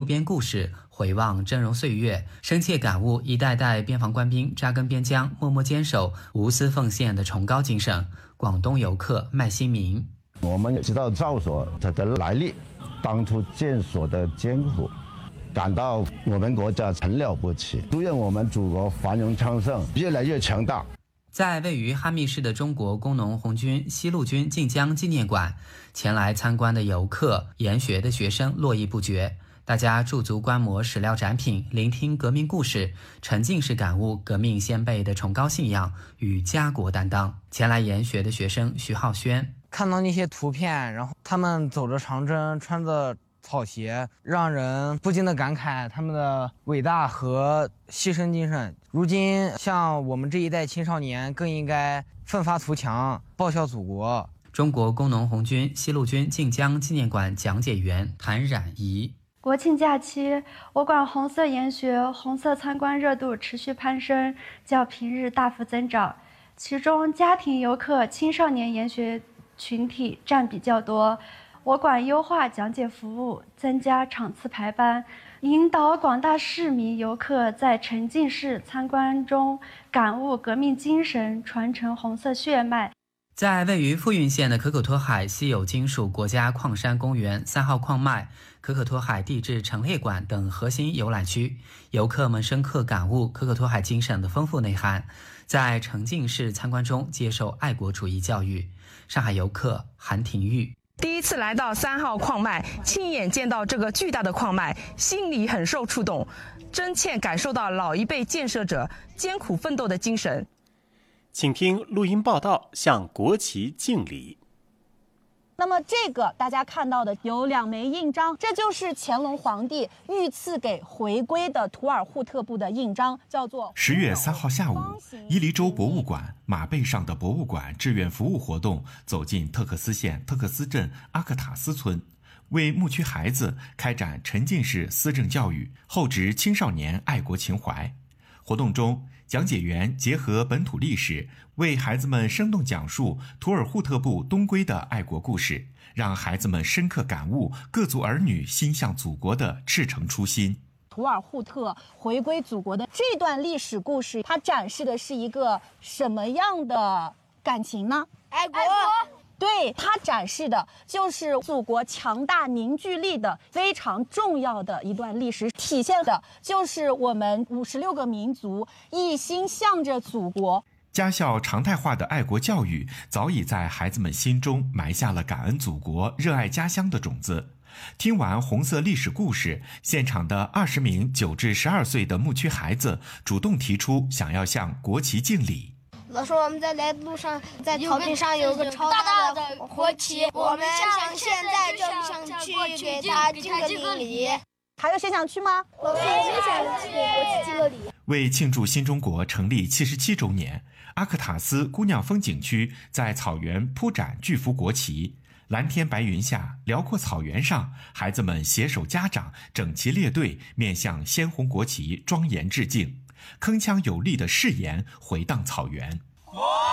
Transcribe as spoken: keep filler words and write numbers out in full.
编故事，回望峥嵘岁月，深切感悟一代代边防官兵扎根边疆、默默坚守、无私奉献的崇高精神。广东游客麦新明： 我们也知道哨所它的来历，当初建所的艰苦，感到我们国家很了不起，祝愿我们祖国繁荣昌盛，越来越强大。 在位于哈密市的中国工农红军西路军晋江纪念馆，前来参观的游客、研学的学生络绎不绝。大家驻足观摩史料展品，聆听革命故事，沉浸式感悟革命先辈的崇高信仰与家国担当。前来研学的学生徐浩轩： 看到那些图片，然后他们走着长征，穿着草鞋，让人不禁的感慨他们的伟大和牺牲精神。如今像我们这一代青少年更应该奋发图强，报效祖国。 中国工农红军西路军晋江纪念馆讲解员谭冉怡： 国庆假期，我馆红色研学、红色参观热度持续攀升，较平日大幅增长。其中家庭游客、青少年研学群体占比较多。我馆优化讲解服务，增加场次排班，引导广大市民游客在沉浸式参观中感悟革命精神，传承红色血脉。 在位于富蕴县的可可托海稀有金属国家矿山公园三号矿脉、可可托海地质陈列馆等核心游览区，游客们深刻感悟可可托海精神的丰富内涵，在沉浸式参观中接受爱国主义教育。上海游客韩廷玉： 第一次来到三号矿脉，亲眼见到这个巨大的矿脉，心里很受触动，真切感受到老一辈建设者艰苦奋斗的精神。 请听录音报道，向国旗敬礼。 那么这个大家看到的有两枚印章，这就是乾隆皇帝御赐给回归的图尔扈特部的印章，叫做。 十月三号下午，伊犁州博物馆马背上的博物馆志愿服务活动走进特克斯县特克斯镇阿克塔斯村，为牧区孩子开展沉浸式思政教育，厚植青少年爱国情怀。活动中，讲解员结合本土历史，为孩子们生动讲述图尔扈特部东归的爱国故事，让孩子们深刻感悟各族儿女心向祖国的赤诚初心。 图尔扈特回归祖国的这段历史故事，它展示的是一个什么样的感情呢？ 爱国。 对，它展示的就是祖国强大凝聚力的非常重要的一段历史，体现的就是我们五十六个民族一心向着祖国。 家校常态化的爱国教育早已在孩子们心中埋下了感恩祖国、热爱家乡的种子。听完红色历史故事，现场的二十名九至十二岁的牧区孩子主动提出想要向国旗敬礼。 老师，我们在来路上，在草坪上有个超大的国旗，我们想现在就想去给他敬个礼。 还有谁想去吗？ 老师，我也想去给国旗敬个礼。 为庆祝新中国成立七十七周年，阿克塔斯姑娘峰景区在草原铺展巨幅国旗。蓝天白云下，辽阔草原上，孩子们携手家长，整齐列队，面向鲜红国旗庄严致敬。铿锵有力的誓言回荡草原。